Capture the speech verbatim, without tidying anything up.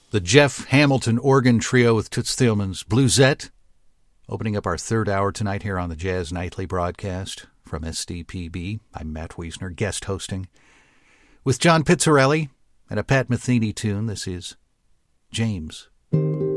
The Jeff Hamilton organ trio with Toots Thielemans Bluesette, opening up our third hour tonight here on the Jazz Nightly broadcast from S D P B. I'm Matt Wiesner, guest hosting. With John Pizzarelli and a Pat Metheny tune, this is James.